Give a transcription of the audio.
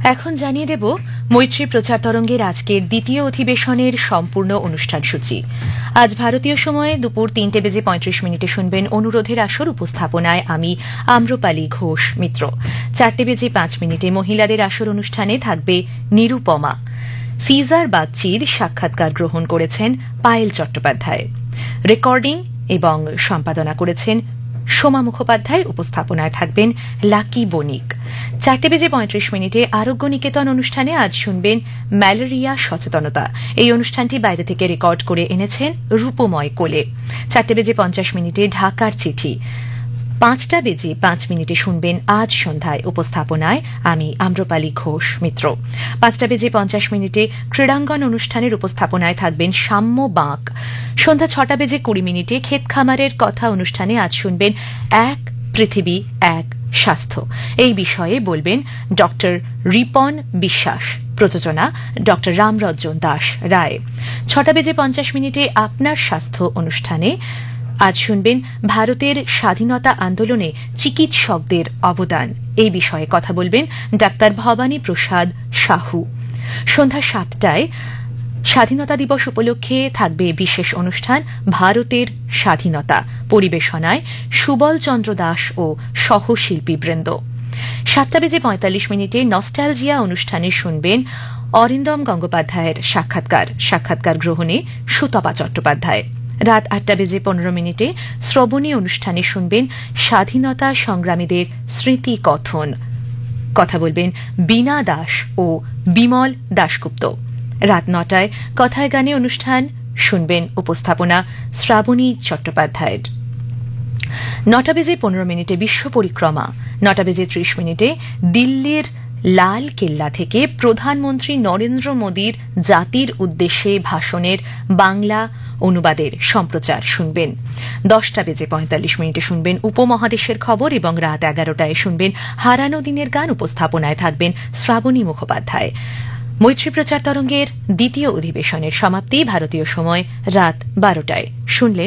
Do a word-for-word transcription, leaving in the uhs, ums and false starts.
এখন জানিয়ে দেব মৈত্রী প্রচার তরঙ্গের আজকের দ্বিতীয় অধিবেশনের সম্পূর্ণ অনুষ্ঠান সূচি। আজ ভারতীয় সময়ে দুপুর তিনটে বেজে পঁয়ত্রিশ মিনিটে শুনবেন অনুরোধের আসর, উপস্থাপনায় আমি আম্রপালি ঘোষ মিত্র। চারটে বেজে পাঁচ মিনিটে মহিলাদের আসর অনুষ্ঠানে থাকবে নিরুপমা। সিজার বাগচির সাক্ষাৎকার গ্রহণ করেছেন পায়েল চট্টোপাধ্যায়। রেকর্ডিং এবং সম্পাদনা করেছেন সোমা মুখোপাধ্যায়। উপস্থাপনায় থাকবেন লাকি বণিক। চারটে বেজে পঁয়ত্রিশ মিনিটে আরোগ্য নিকেতন অনুষ্ঠানে আজ শুনবেন ম্যালেরিয়া সচেতনতা। এই অনুষ্ঠানটি বাইরে থেকে রেকর্ড করে এনেছেন রূপময় কোলে। চারটে বেজে পঞ্চাশ মিনিটে ঢাকার চিঠি। পাঁচটা বেজে পাঁচ মিনিটে শুনবেন আজ সন্ধ্যায়। উপস্থাপনায় আমি আম্রপালি ঘোষ মিত্র। পাঁচটা বেজে পঞ্চাশ মিনিটে ক্রীড়াঙ্গন অনুষ্ঠানের উপস্থাপনায় থাকবেন সাম্য বাঁক। সন্ধ্যা ছটা বেজে কুড়ি মিনিটে ক্ষেত খামারের কথা অনুষ্ঠানে আজ শুনবেন এক পৃথিবী এক স্বাস্থ্য। এই বিষয়ে বলবেন ডক্টর রিপন বিশ্বাস। প্রযোজনা ডক্টর রামরঞ্জন দাস রায়। ছটা বেজে পঞ্চাশ মিনিটে আপনার স্বাস্থ্য অনুষ্ঠানে আজ শুনবেন ভারতের স্বাধীনতা আন্দোলনে চিকিৎসকদের অবদান। এই বিষয়ে কথা বলবেন ডাক্তার ভবানী প্রসাদ সাহু। সন্ধ্যা সাতটায় স্বাধীনতা দিবস উপলক্ষে থাকবে বিশেষ অনুষ্ঠান ভারতের স্বাধীনতা। পরিবেশনায় সুবল চন্দ্র দাস ও সহশিল্পীবৃন্দ। সাতটা বেজে পঁয়তাল্লিশ মিনিটে নস্টালজিয়া অনুষ্ঠানে শুনবেন অরিন্দম গঙ্গোপাধ্যায়ের সাক্ষাৎকার। সাক্ষাৎকার গ্রহণে সুতপা চট্টোপাধ্যায়। রাত আটটা বেজে পনেরো মিনিটে শ্রবণী অনুষ্ঠানে শুনবেন স্বাধীনতা সংগ্রামীদের স্মৃতি কথন। কথা বলবেন বীণা দাস ও বিমল দাশগুপ্ত। রাত নটায় কথায় গানে অনুষ্ঠান শুনবেন, উপস্থাপনা শ্রাবণী চট্টোপাধ্যায়ের। নটা বেজে পনেরো মিনিটে বিশ্ব পরিক্রমা। নটা বেজে ত্রিশ মিনিটে দিল্লির লাল কেল্লা থেকে প্রধানমন্ত্রী নরেন্দ্র মোদীর জাতির উদ্দেশ্যে ভাষণের বাংলা অনুবাদের সম্প্রচার শুনবেন। দশটা বেজে পঁয়তাল্লিশ মিনিটে শুনবেন উপমহাদেশের খবর এবং রাত এগারোটায় শুনবেন হারানো দিনের গান। উপস্থাপনায় থাকবেন শ্রাবণী মুখোপাধ্যায়। মৈত্রী প্রচার তরঙ্গের দ্বিতীয় অধিবেশনের সমাপ্তি ভারতীয় সময় রাত বারোটায়। শুনলেন